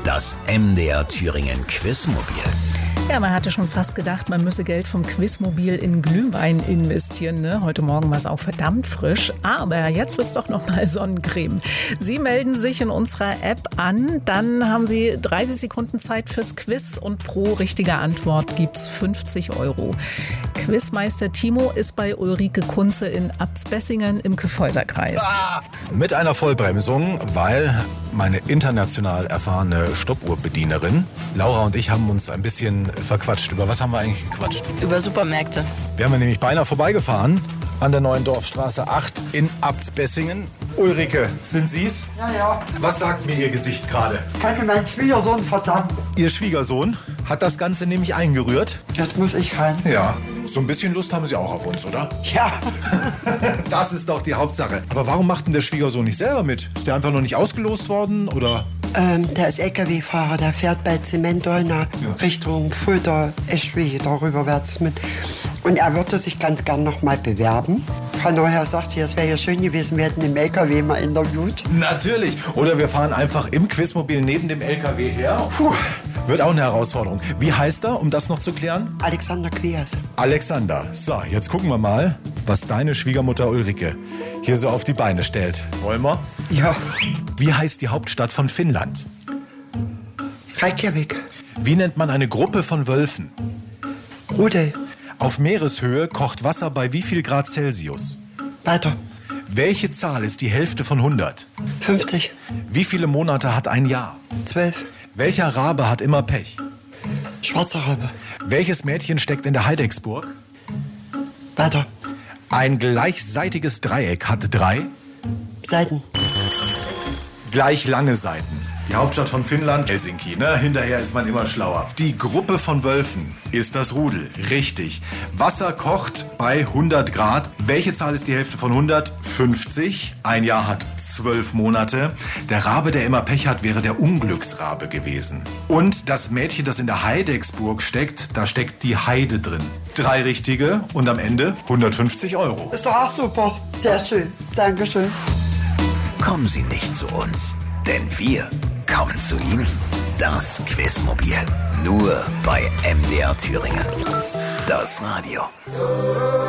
Das MDR Thüringen Quizmobil. Ja, man hatte schon fast gedacht, man müsse Geld vom Quizmobil in Glühwein investieren. Ne? Heute Morgen war es auch verdammt frisch. Aber jetzt wird es doch noch mal Sonnencreme. Sie melden sich in unserer App an. Dann haben Sie 30 Sekunden Zeit fürs Quiz. Und pro richtige Antwort gibt's 50 €. Quizmeister Timo ist bei Ulrike Kunze in Absbessingen im Kyffhäuserkreis. Mit einer Vollbremsung, weil meine international erfahrene Stoppuhrbedienerin Laura und ich haben uns ein bisschen verquatscht. Über was haben wir eigentlich gequatscht? Über Supermärkte. Wir haben nämlich beinahe vorbeigefahren an der Neuen Dorfstraße 8 in Absbessingen. Ulrike, sind Sie's? Ja. Was sagt mir Ihr Gesicht gerade? Kann ich meinen Schwiegersohn verdammt. Ihr Schwiegersohn hat das Ganze nämlich eingerührt. Jetzt muss ich rein. Ja, so ein bisschen Lust haben Sie auch auf uns, oder? Ja. Das ist doch die Hauptsache. Aber warum macht denn der Schwiegersohn nicht selber mit? Ist der einfach noch nicht ausgelost worden, oder? Der ist LKW-Fahrer, der fährt bei Zementdolna Richtung Fulda, Eschwege, darüber wärts mit. Und er würde sich ganz gern noch mal bewerben. Frau Neuer sagt hier, es wäre ja schön gewesen, wir hätten den LKW mal interviewt. Natürlich. Oder wir fahren einfach im Quizmobil neben dem LKW her. Puh, wird auch eine Herausforderung. Wie heißt er, um das noch zu klären? Alexander Quias. Alexander. So, jetzt gucken wir mal, was deine Schwiegermutter Ulrike hier so auf die Beine stellt. Wollen wir? Ja. Wie heißt die Hauptstadt von Finnland? Reykjavik. Wie nennt man eine Gruppe von Wölfen? Rudel. Auf Meereshöhe kocht Wasser bei wie viel Grad Celsius? Weiter. Welche Zahl ist die Hälfte von 100? 50. Wie viele Monate hat ein Jahr? 12. Welcher Rabe hat immer Pech? Schwarzer Rabe. Welches Mädchen steckt in der Heidecksburg? Weiter. Ein gleichseitiges Dreieck hat 3 Seiten. gleich lange Seiten. Die Hauptstadt von Finnland, Helsinki, ne? Hinterher ist man immer schlauer. Die Gruppe von Wölfen ist das Rudel. Richtig. Wasser kocht bei 100 Grad. Welche Zahl ist die Hälfte von 100? 50. Ein Jahr hat 12 Monate. Der Rabe, der immer Pech hat, wäre der Unglücksrabe gewesen. Und das Mädchen, das in der Heidecksburg steckt, da steckt die Heide drin. 3 richtige und am Ende 150 €. Ist doch auch super. Sehr schön. Dankeschön. Kommen Sie nicht zu uns, denn wir kommen zu Ihnen. Das Quizmobil. Nur bei MDR Thüringen. Das Radio.